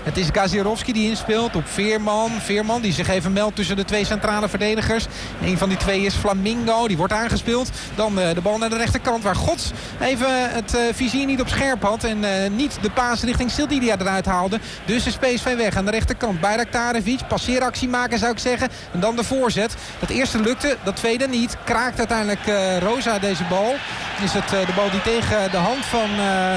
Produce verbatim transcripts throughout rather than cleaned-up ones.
Het is Gazirovski die inspeelt op Veerman. Veerman die zich even meldt tussen de twee centrale verdedigers. Een van die twee is Flamingo. Die wordt aangespeeld. Dan uh, de bal naar de rechterkant waar Gods even het uh, vizier niet op scherp had. En uh, niet de paas richting Sildilia eruit haalde. Dus is P S V weg aan de rechterkant. Bayraktarevic, passeeractie maken zou ik zeggen. En dan de voorzet. Dat eerste lukte, dat tweede niet. Kraakt uiteindelijk uh, Rosa deze bal. Is het uh, de bal die tegen de hand van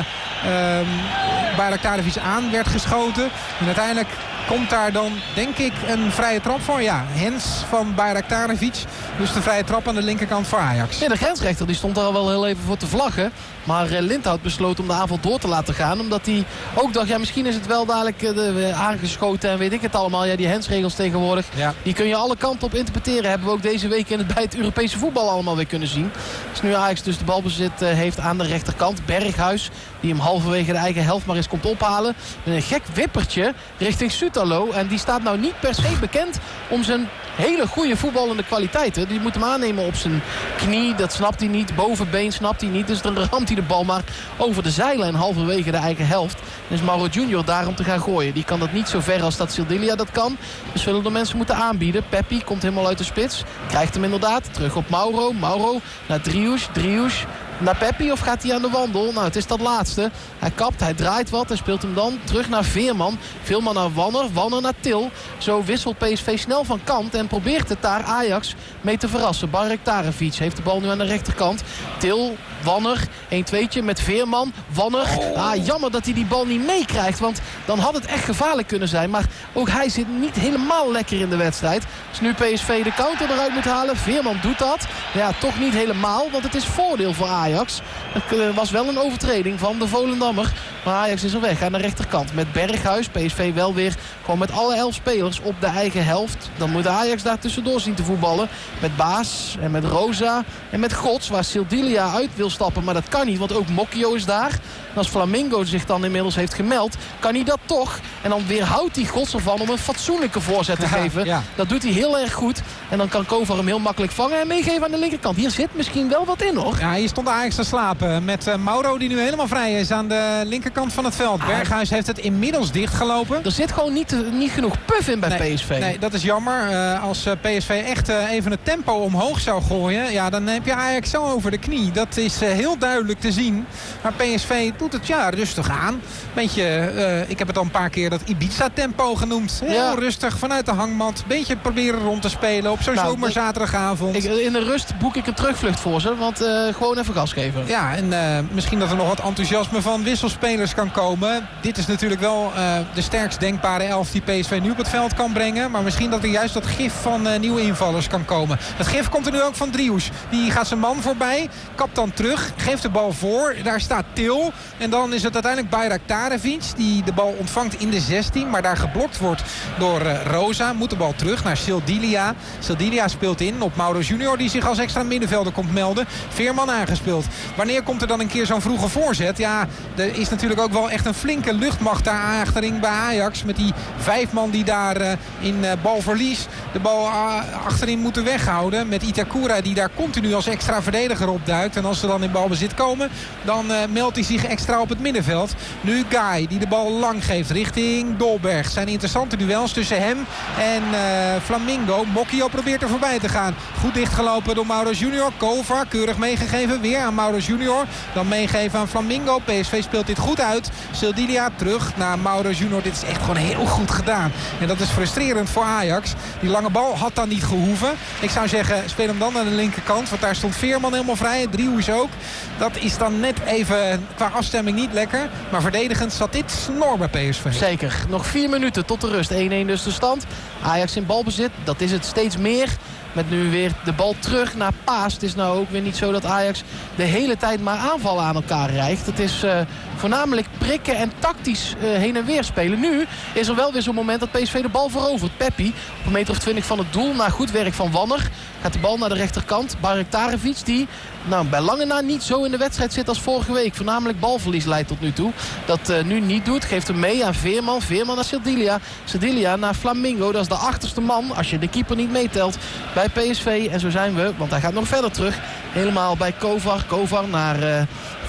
uh, um, Bayraktarevic aan werd geschoten. En uiteindelijk komt daar dan, denk ik, een vrije trap voor. Ja, Hens van Bayraktarevic. Dus de vrije trap aan de linkerkant voor Ajax. Ja, de grensrechter die stond er al wel heel even voor te vlaggen. Maar uh, Lindhout besloot om de aanval door te laten gaan. Omdat hij ook dacht, ja, misschien is het wel dadelijk uh, de, aangeschoten en weet ik het allemaal. Ja, die hensregels tegenwoordig, ja. Die kun je alle kanten op interpreteren. Hebben we ook deze week in het, bij het Europese voetbal allemaal weer kunnen zien. Dus nu Ajax dus de balbezit uh, heeft aan de rechterkant. Berghuis, die hem halverwege de eigen helft maar eens komt ophalen. Met een gek wippertje richting Sutalo. En die staat nou niet per se bekend om zijn hele goede voetballende kwaliteiten. Die moet hem aannemen op zijn knie. Dat snapt hij niet. Bovenbeen snapt hij niet. Dus dan ramt hij de bal maar over de zijlijn halverwege de eigen helft. En is Mauro Junior daar om te gaan gooien. Die kan dat niet zo ver als dat Sildilia dat kan. Dus zullen de mensen moeten aanbieden. Peppi komt helemaal uit de spits. Krijgt hem inderdaad. Terug op Mauro. Mauro naar Driouche. Driouche naar Peppi of gaat hij aan de wandel? Nou, het is dat laatste. Hij kapt, hij draait wat en speelt hem dan terug naar Veerman. Veerman naar Wanner, Wanner naar Til. Zo wisselt P S V snel van kant en probeert het daar Ajax mee te verrassen. Bayraktarevic heeft de bal nu aan de rechterkant. Til, Wanner, een tweetje met Veerman. Wanner, ah, jammer dat hij die bal niet meekrijgt, want dan had het echt gevaarlijk kunnen zijn. Maar ook hij zit niet helemaal lekker in de wedstrijd. Dus nu P S V de counter eruit moet halen. Veerman doet dat. Ja, toch niet helemaal, want het is voordeel voor Ajax. Het was wel een overtreding van de Volendammer. Maar Ajax is er weg aan de rechterkant. Met Berghuis, P S V wel weer gewoon met alle elf spelers op de eigen helft. Dan moet Ajax daar tussendoor zien te voetballen. Met Baas en met Rosa en met Gods. Waar Sildilia uit wil stappen, maar dat kan niet. Want ook Mokio is daar. En als Flamingo zich dan inmiddels heeft gemeld, kan hij dat toch. En dan weerhoudt hij Gods ervan om een fatsoenlijke voorzet te geven. Ja, ja. Dat doet hij heel erg goed. En dan kan Kovar hem heel makkelijk vangen en meegeven aan de linkerkant. Hier zit misschien wel wat in, hoor. Ja, hier stond Ajax te slapen. Met uh, Mauro die nu helemaal vrij is aan de linkerkant van het veld. Berghuis heeft het inmiddels dichtgelopen. Er zit gewoon niet, niet genoeg puff in bij nee, P S V. Nee, dat is jammer. Uh, als uh, P S V echt uh, even het tempo omhoog zou gooien, ja, dan heb je Ajax zo over de knie. Dat is uh, heel duidelijk te zien. Maar P S V doet het ja rustig aan. Beetje, uh, ik heb het al een paar keer dat Ibiza-tempo genoemd. Heel ja. rustig vanuit de hangmat. Beetje proberen rond te spelen op zo'n nou, zomerzaterdagavond. Ik, in de rust boek ik een terugvlucht voor ze. Want uh, gewoon even gas geven. Ja, en uh, misschien dat er nog wat enthousiasme van wisselspelers kan komen. Dit is natuurlijk wel uh, de sterkst denkbare elf die P S V nu op het veld kan brengen. Maar misschien dat er juist dat gif van uh, nieuwe invallers kan komen. Het gif komt er nu ook van Driouche. Die gaat zijn man voorbij. Kapt dan terug. Geeft de bal voor. Daar staat Til. En dan is het uiteindelijk Bayraktarevic die de bal ontvangt in de zestien. Maar daar geblokt wordt door uh, Rosa. Moet de bal terug naar Sildilia. Sildilia speelt in op Mauro Junior die zich als extra middenvelder komt melden. Veerman aangespeeld. Wanneer komt er dan een keer zo'n vroege voorzet? Ja, er is natuurlijk ook wel echt een flinke luchtmacht daar achterin bij Ajax. Met die vijf man die daar uh, in uh, balverlies de bal uh, achterin moeten weghouden. Met Itakura die daar continu als extra verdediger opduikt. En als ze dan in balbezit komen, dan uh, meldt hij zich extra op het middenveld. Nu Guy die de bal lang geeft richting Dolberg. Zijn interessante duels tussen hem en uh, Flamingo. Mokio probeert er voorbij te gaan. Goed dichtgelopen door Mauro Junior. Kovar keurig meegegeven. Weer aan Mauro Junior. Dan meegeven aan Flamingo. P S V speelt dit goed uit. Sildilia terug naar Mauro Junior. Dit is echt gewoon heel goed gedaan. En dat is frustrerend voor Ajax. Die lange bal had dan niet gehoeven. Ik zou zeggen, speel hem dan aan de linkerkant. Want daar stond Veerman helemaal vrij. Driouche ook. Dat is dan net even qua afstemming niet lekker. Maar verdedigend zat dit snor bij P S V. Zeker. Nog vier minuten tot de rust. één-één dus de stand. Ajax in balbezit. Dat is het steeds meer. Met nu weer de bal terug naar Paas. Het is nou ook weer niet zo dat Ajax de hele tijd maar aanvallen aan elkaar rijgt. Het is uh, voornamelijk prikken en tactisch uh, heen en weer spelen. Nu is er wel weer zo'n moment dat P S V de bal verovert. Peppi op een meter of twintig van het doel. Na goed werk van Wanner gaat de bal naar de rechterkant. Bayraktarevic die nou, bij lange na niet zo in de wedstrijd zit als vorige week. Voornamelijk balverlies leidt tot nu toe. Dat uh, nu niet doet. Geeft hem mee aan Veerman. Veerman naar Sildilia. Sildilia naar Flamingo. Dat is de achterste man als je de keeper niet meetelt bij P S V. En zo zijn we, want hij gaat nog verder terug. Helemaal bij Kovar. Kovar naar uh,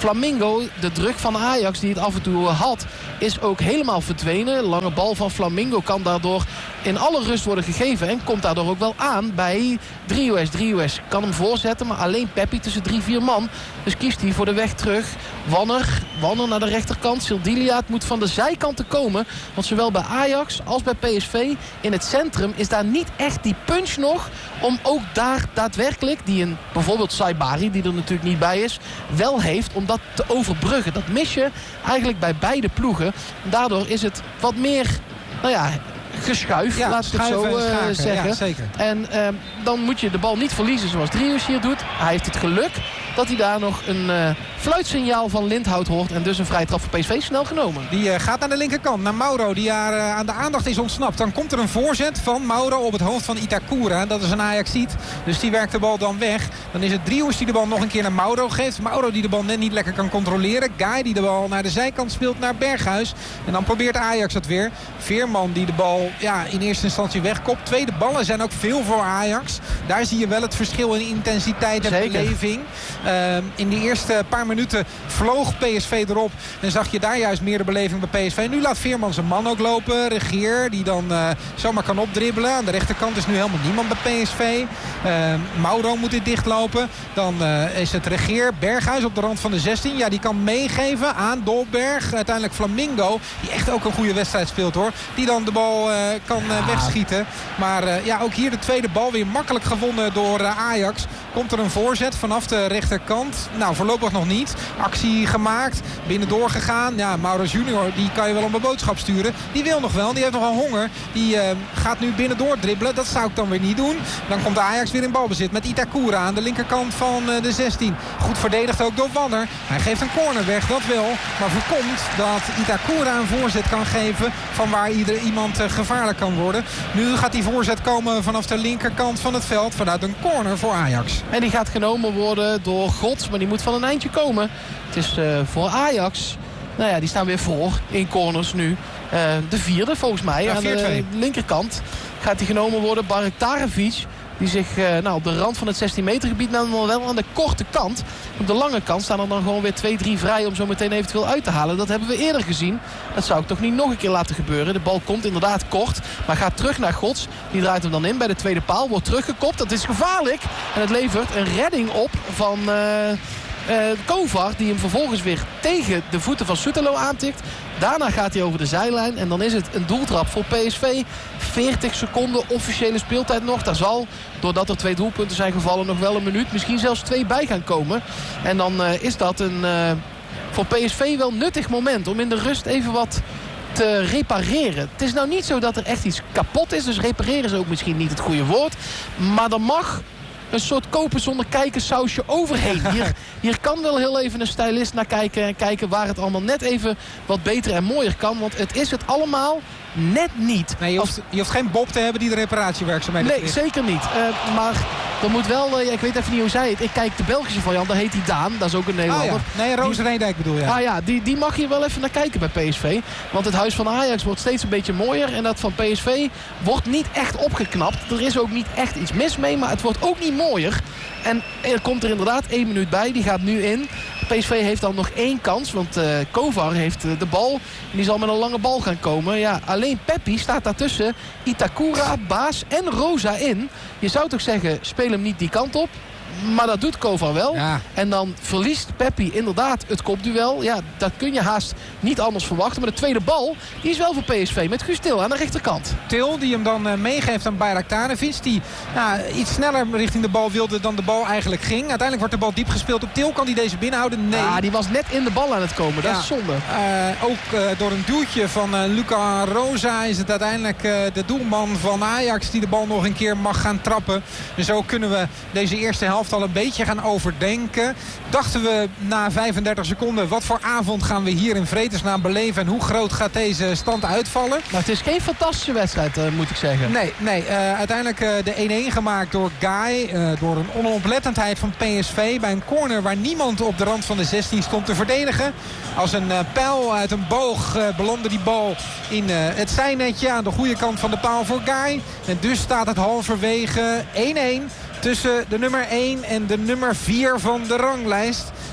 Flamingo, de druk van Ajax die het af en toe had, is ook helemaal verdwenen. Lange bal van Flamingo kan daardoor in alle rust worden gegeven. En komt daardoor ook wel aan bij Driouech. Driouech kan hem voorzetten, maar alleen Pepi tussen drie, vier man. Dus kiest hij voor de weg terug. Wanner, Wanner naar de rechterkant. Sildilia, het moet van de zijkanten komen. Want zowel bij Ajax als bij P S V in het centrum is daar niet echt die punch nog om ook daar daadwerkelijk, die een bijvoorbeeld Saibari, die er natuurlijk niet bij is, wel heeft om dat te overbruggen. Dat mis je eigenlijk bij beide ploegen. Daardoor is het wat meer, nou ja, geschuif, ja, laat ik het zo uh, zeggen. Ja, zeker. En uh, dan moet je de bal niet verliezen zoals Driouech hier doet. Hij heeft het geluk dat hij daar nog een uh, fluitsignaal van Lindhout hoort. En dus een vrije trap voor P S V snel genomen. Die uh, gaat naar de linkerkant, naar Mauro, die daar uh, aan de aandacht is ontsnapt. Dan komt er een voorzet van Mauro op het hoofd van Itakura. Dat is een Ajaxiet, dus die werkt de bal dan weg. Dan is het Driouech die de bal nog een keer naar Mauro geeft. Mauro die de bal net niet lekker kan controleren. Guy die de bal naar de zijkant speelt naar Berghuis. En dan probeert Ajax het weer. Veerman die de bal ja, in eerste instantie wegkopt. Tweede ballen zijn ook veel voor Ajax. Daar zie je wel het verschil in intensiteit en Zeker. beleving. Uh, in de eerste paar minuten vloog P S V erop. En zag je daar juist meer de beleving bij P S V. Nu laat Veerman zijn man ook lopen. Regeer die dan uh, zomaar kan opdribbelen. Aan de rechterkant is nu helemaal niemand bij P S V. Uh, Mauro moet dit dichtlopen. Dan uh, is het Regeer. Berghuis op de rand van de zestien. Ja, die kan meegeven aan Dolberg. Uiteindelijk Flamingo. Die echt ook een goede wedstrijd speelt hoor. Die dan de bal uh, kan uh, wegschieten. Maar uh, ja, ook hier de tweede bal weer makkelijk gewonnen door uh, Ajax. Komt er een voorzet vanaf de rechterkant. Nou, voorlopig nog niet. Actie gemaakt. Binnendoor gegaan. Ja, Maurits junior, die kan je wel op een boodschap sturen. Die wil nog wel. Die heeft nogal honger. Die uh, gaat nu binnendoor dribbelen. Dat zou ik dan weer niet doen. Dan komt Ajax weer in balbezit met Itakura aan de linkerkant van uh, de zestien. Goed verdedigd ook door Wanner. Hij geeft een corner weg, dat wel. Maar voorkomt dat Itakura een voorzet kan geven van waar ieder, iemand uh, gevaarlijk kan worden. Nu gaat die voorzet komen vanaf de linkerkant van het veld. Vanuit een corner voor Ajax. En die gaat genomen worden door Gods. Maar die moet van een eindje komen. Het is uh, voor Ajax. Nou ja, die staan weer voor in corners nu. Uh, de vierde volgens mij. Ja, aan de linkerkant gaat die genomen worden. Bariktarevic. Die zich uh, nou, op de rand van het zestien meter gebied nou wel aan de korte kant. Op de lange kant staan er dan gewoon weer twee, drie vrij om zo meteen eventueel uit te halen. Dat hebben we eerder gezien. Dat zou ik toch niet nog een keer laten gebeuren. De bal komt inderdaad kort, maar gaat terug naar Gods. Die draait hem dan in bij de tweede paal. Wordt teruggekopt. Dat is gevaarlijk. En het levert een redding op van Uh, Uh, Kovar, die hem vervolgens weer tegen de voeten van Soetelo aantikt. Daarna gaat hij over de zijlijn en dan is het een doeltrap voor P S V. veertig seconden officiële speeltijd nog. Daar zal, doordat er twee doelpunten zijn gevallen, nog wel een minuut, misschien zelfs twee bij gaan komen. En dan uh, is dat een uh, voor P S V wel nuttig moment om in de rust even wat te repareren. Het is nou niet zo dat er echt iets kapot is, dus repareren is ook misschien niet het goede woord. Maar er mag een soort kopen zonder kijken sausje overheen. Hier, hier kan wel heel even een stylist naar kijken en kijken waar het allemaal net even wat beter en mooier kan. Want het is het allemaal net niet. Nee, je, hoeft, je hoeft geen Bob te hebben die de reparatiewerkzaamheden Nee, ligt. Zeker niet. Uh, maar er moet wel, uh, ik weet even niet hoe zij het. Ik kijk de Belgische variant, daar heet hij Daan. Dat is ook een Nederlander. Ah, ja. Nee, Roos Reendijk bedoel je. Ah ja, die, die mag hier wel even naar kijken bij P S V. Want het huis van Ajax wordt steeds een beetje mooier. En dat van P S V wordt niet echt opgeknapt. Er is ook niet echt iets mis mee, maar het wordt ook niet mooier. En er komt er inderdaad één minuut bij. Die gaat nu in. P S V heeft dan nog één kans. Want uh, Kovar heeft uh, de bal. En die zal met een lange bal gaan komen. Ja, alleen Pepi staat daartussen. Itakura, Baas en Rosa in. Je zou toch zeggen, speel hem niet die kant op. Maar dat doet Kovar wel. Ja. En dan verliest Pepi inderdaad het kopduel. Ja, dat kun je haast niet anders verwachten. Maar de tweede bal, die is wel voor P S V. Met Guus Til aan de rechterkant. Til, die hem dan uh, meegeeft aan Bayraktarevic. Die uh, iets sneller richting de bal wilde dan de bal eigenlijk ging. Uiteindelijk wordt de bal diep gespeeld op Til. Kan die deze binnenhouden? Nee. Ja, die was net in de bal aan het komen. Dat ja. is zonde. Uh, ook uh, door een duwtje van uh, Luca Rosa is het uiteindelijk uh, de doelman van Ajax die de bal nog een keer mag gaan trappen. Dus zo kunnen we deze eerste helft al een beetje gaan overdenken. Dachten we na vijfendertig seconden, wat voor avond gaan we hier in vredesnaam beleven en hoe groot gaat deze stand uitvallen? Maar het is geen fantastische wedstrijd, uh, moet ik zeggen. Nee, nee uh, uiteindelijk uh, de één-één gemaakt door Guy. Uh, door een onoplettendheid van P S V bij een corner waar niemand op de rand van de zestien stond te verdedigen. Als een uh, pijl uit een boog uh, belandde die bal in uh, het zijnetje aan de goede kant van de paal voor Guy. En dus staat het halverwege één-één. Tussen de nummer één en de nummer vier van de ranglijst.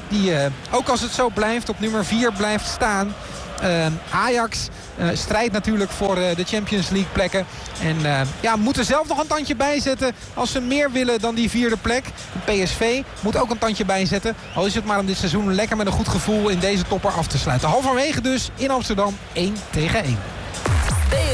Die, uh, ook als het zo blijft, op nummer vier blijft staan. Uh, Ajax uh, strijdt natuurlijk voor uh, de Champions League plekken. En uh, ja, moeten zelf nog een tandje bijzetten als ze meer willen dan die vierde plek. P S V moet ook een tandje bijzetten. Al is het maar om dit seizoen lekker met een goed gevoel in deze topper af te sluiten. Halverwege dus in Amsterdam één tegen één.